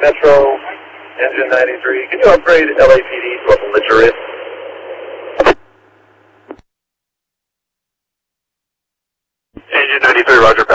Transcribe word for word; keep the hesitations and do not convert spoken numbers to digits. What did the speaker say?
Metro, engine ninety-three. Can you upgrade L A P D to a belligerent? Engine ninety-three, roger.